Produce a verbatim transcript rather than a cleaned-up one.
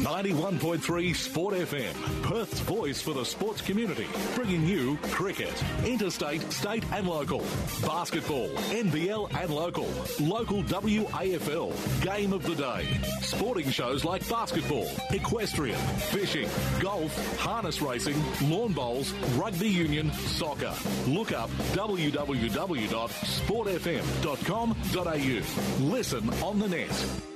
ninety-one point three Sport F M, Perth's voice for the sports community, bringing you cricket, interstate, state and local, basketball, N B L and local, local W A F L, game of the day, sporting shows like basketball, equestrian, fishing, golf, harness racing, lawn bowls, rugby union, soccer. Look up w w w dot sport f m dot com dot a u. Listen on the net.